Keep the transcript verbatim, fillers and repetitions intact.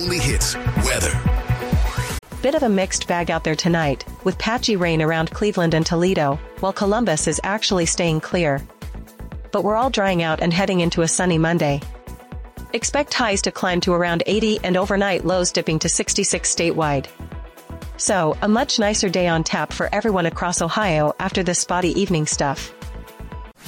only hits, weather. Bit of a mixed bag out there tonight, with patchy rain around Cleveland and Toledo, while Columbus is actually staying clear. But we're all drying out and heading into a sunny Monday. Expect highs to climb to around eighty and overnight lows dipping to sixty-six statewide. So, a much nicer day on tap for everyone across Ohio after the spotty evening stuff.